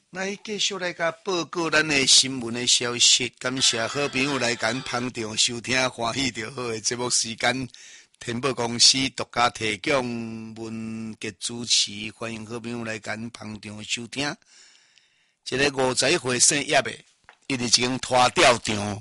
来继续来甲报告咱的新闻的消息，感谢好朋友来咱捧场收听，欢喜就好的节目时间。天宝公司独家提供，文杰主持，欢迎好朋友来咱捧场收听。一个50岁姓叶的，伊伫一间拖吊场，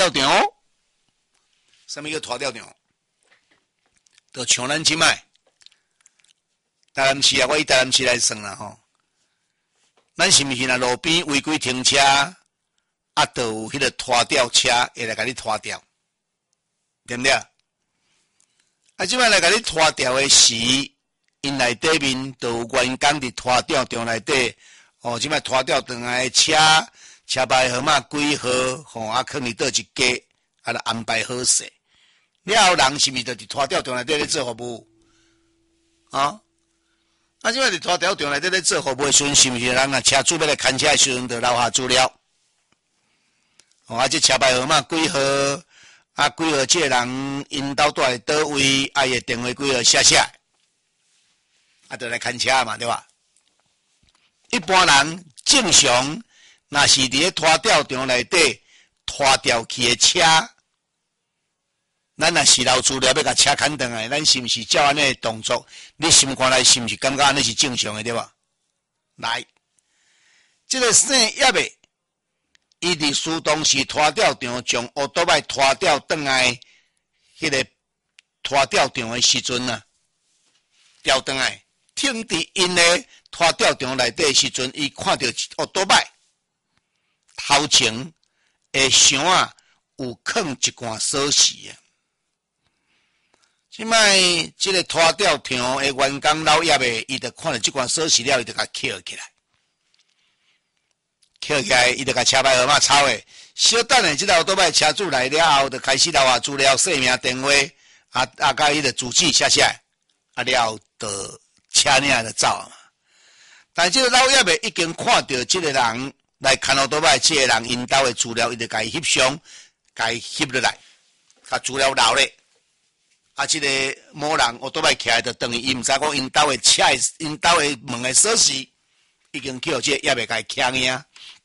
什么叫拖吊场？就像咱即摆台南市啊，我以台南市来算啦吼。咱是毋是若路边违规停车，啊，就有迄个拖吊车会来甲你拖吊，对不对？啊，即摆来甲你拖吊的时，因内底面就有员工伫拖吊场内底，哦，即摆拖吊转来的车牌号码几号，吼，啊，放伫倒一家，啊，就安排好势。了后人是毋是就伫拖吊场内底咧做服务？啊？啊，即摆伫拖吊场内底咧做服务的时阵，是毋是人啊车主要来看车的时阵，就留下资料？哦，啊，这车牌号码几号？啊，几号这个人因兜住伫倒位？啊，伊的电话几号写下？啊，就来看车嘛，对吧？一般人正常，若是伫咧拖吊场内底拖吊去的车，咱若是留资料要甲车牵转来，咱是毋是照安尼的动作？你心看来是毋是感觉安尼是正常的对吧？来，这个姓叶的，伊伫苏东市拖吊场将乌多摆拖吊转来，迄个拖吊场的时阵啊，吊转来，停伫因的拖吊场内底的时阵，伊看到乌多摆头前的箱啊有放一罐锁匙啊。即摆即个拖吊场的员工老叶的，伊就看到即罐锁匙了，伊就甲捡起来，伊就甲车牌号码抄的。小等下，即个倒摆车主来了后，就开始留下资料、姓名、电话，甲迄个住址写下，啊了后就车领就走嘛。但即个老叶的已经看到即个人来看倒摆，即个人因兜的资料，伊就甲伊翕相，甲伊翕落来，甲资料留咧。啊，即个某人我倒摆起来，就等于伊毋知讲因兜的车、因兜的门的锁匙，已经去互即个叶的甲伊抢赢。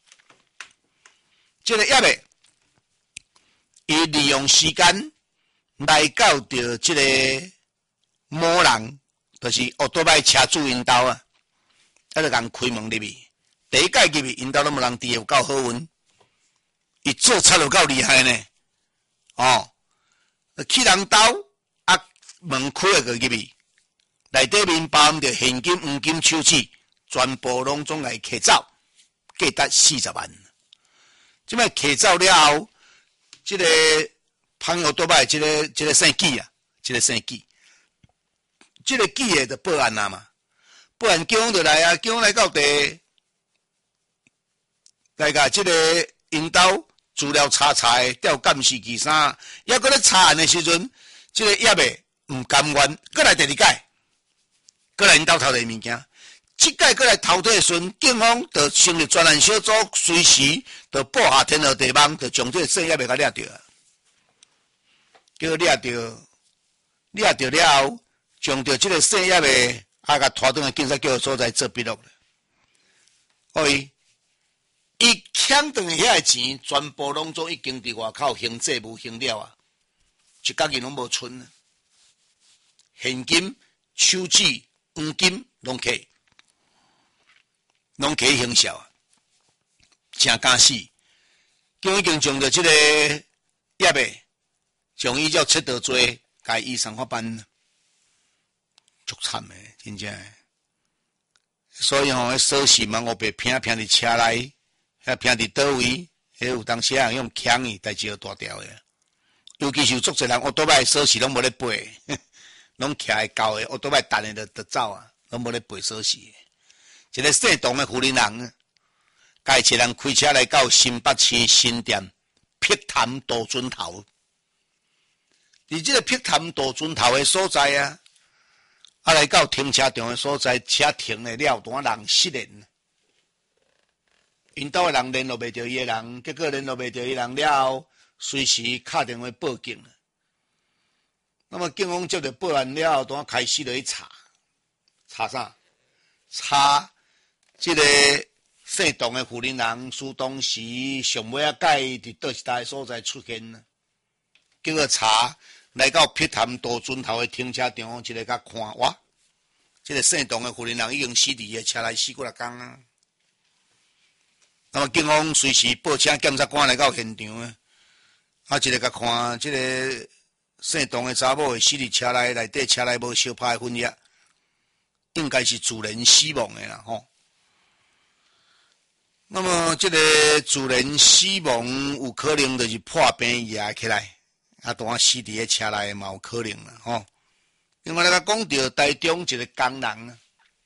即个叶的，伊利用时间来到着即个某人，就是奥多摆车主因兜啊，啊就共开门入去。第一届入去，因兜拢无人伫，有够好运。伊做贼有够厉害呢，哦，去人兜。门开个入去，内底面包含着现金、黄金、手纸，全部拢总来摕走，价值40万。即摆摕走了后，即个朋友倒摆，即个姓纪啊，即个姓纪，即个纪的就报案啦嘛，报案警方就来啊，警方来到地，来甲即个因兜资料查的，调监视器啥，抑搁咧查案的时阵，即个叶的。毋甘愿，搁来第二届，搁来因兜偷摕物件。即届搁来偷摕的时阵，警方就成立专案小组，随时就布下天罗地网，就将这个姓叶的甲掠着。叫掠着了后，将着即个姓叶的甲拖转去警察局所在做笔录了。所以，伊抢转的遐个钱，全部拢总已经伫外口行债务行了啊，一角银拢无剩。现金、手纸、黄金拢摕行销啊，真敢死！警已经将着即个叶的，将伊叫切刀罪，甲伊上法办，足惨的，真正的。所以吼，迄锁匙嘛，我被拼伫车内，遐拼伫倒位，迄有当时啊用抢伊，代志就大条的。尤其是有足侪人，我倒摆锁匙拢无咧背。拢徛在高的，我倒摆等的就走啊，拢无咧背锁匙。一个姓董的富人人，甲一个人开车来到新北市新店碧潭渡船头，伫这个碧潭渡船头的所在啊，来到停车场的所在，车停了了，当人失联。因兜的人联络袂到伊的人，结果联络袂到伊人了后，随时打电话报警了。那么警方接到报案了后，当开始就去查啥？查这个姓董的妇人人苏东时上尾啊改伫倒一带所在出现呢？结果查来到碧潭渡船头的停车场，一个甲看哇，这个姓董的妇人人已经死伫个车内4、5天啊。那么警方随时报请检察官来到现场啊，一个甲看这个姓董的查某会死伫车内底，车内无烧拍的粉液，应该是自然死亡的啦吼。那么这个自然死亡有可能就是破病压起来，当死伫个车内嘛有可能啦吼。另外来讲到台中一个工人啊，